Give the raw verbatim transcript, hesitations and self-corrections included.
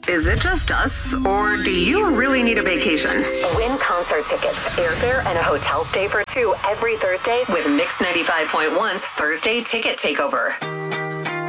Is it just us, or do you really need a vacation? Win concert tickets, airfare, and a hotel stay for two every Thursday with Mix ninety-five point one's Thursday Ticket Takeover.